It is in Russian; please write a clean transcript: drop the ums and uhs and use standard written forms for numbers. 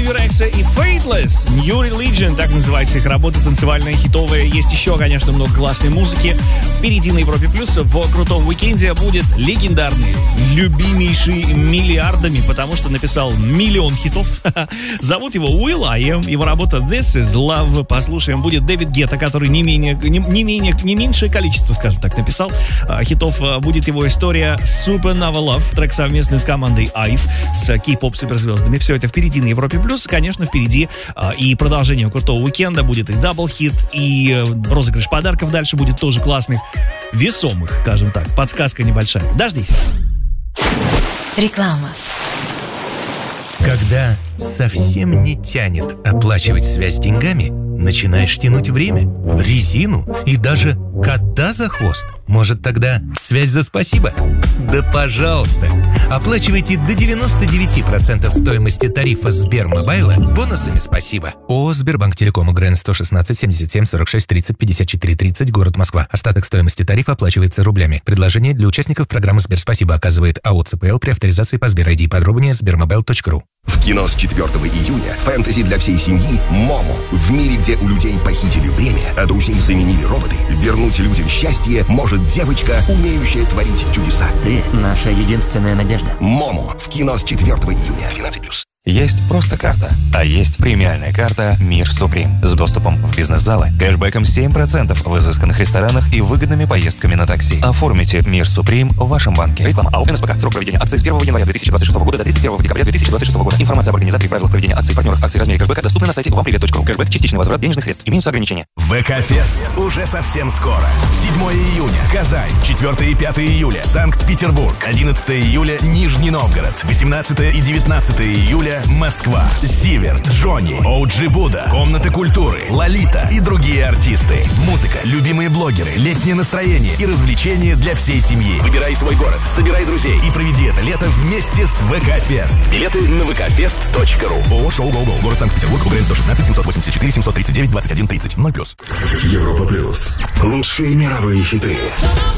Ivy Rex и Faithless. New Religion, так называется их работа, танцевальная, хитовая. Есть еще, конечно, много классной музыки. Впереди на Европе Плюс в крутом уикенде будет легендарный, любимейший миллиардами, потому что написал миллион хитов. Зовут его will.i.am. Его работа This Is Love. Послушаем. Будет Дэвид Гетта, который не меньшее количество, скажем так, написал хитов. Будет его история Supernova Love, трек совместный с командой IVE, с кей-поп суперзвездами. Все это впереди на Европе Плюс. Конечно, впереди и продолжение крутого уикенда. Будет и дабл-хит, и розыгрыш подарков дальше будет тоже классных, весомых, скажем так. Подсказка небольшая. Дождись. Реклама. Когда совсем не тянет оплачивать связь деньгами, начинаешь тянуть время, резину и даже кота за хвост. Может, тогда связь за спасибо? Да пожалуйста! Оплачивайте до 99% стоимости тарифа Сбермобайла бонусами спасибо. ООО «Сбербанк Телеком», УГРН 116 77 46 30 54 30, город Москва. Остаток стоимости тарифа оплачивается рублями. Предложение для участников программы «Сберспасибо» оказывает АО «ЦПЛ» при авторизации по Сбер-ID. Подробнее sbermobile.ru. В кино с 4 июня фэнтези для всей семьи «Момо». В мире, где у людей похитили время, а друзей заменили роботы, вернуть людям счастье может девочка, умеющая творить чудеса. Ты наша единственная надежда. «Момо» в кино с 4 июня. 12+. Есть просто карта, а есть премиальная карта «Мир Суприм» с доступом в бизнес-залы, кэшбэком 7% в изысканных ресторанах и выгодными поездками на такси. Оформите «Мир Суприм» в вашем банке. Реклама АО «НСПК». Срок проведения акции с 1 января 2026 года до 31 декабря 2026 года. Информация об организаторе и правилах проведения акций, партнерах акций, размере кэшбэка доступны на сайте вампривет.ру. Кэшбэк, частичный возврат денежных средств. Имеются ограничения. ВК-фест уже совсем скоро. 7 июня Казань, 4 и 5 июля Санкт-Петербург, 11 июля Нижний Новгород, 18 и 19 июля Москва, Зиверт, Джонни, OG Будда, Комната культуры, Лолита и другие артисты. Музыка, любимые блогеры, летнее настроение и развлечения для всей семьи. Выбирай свой город, собирай друзей и проведи это лето вместе с ВК-фест. Билеты на vkfest.ru. ООО «Шоу Гоу Гоу». Город Санкт-Петербург, УГРН 116 784 739 21 30. 0+. Европа Плюс. Лучшие мировые хиты.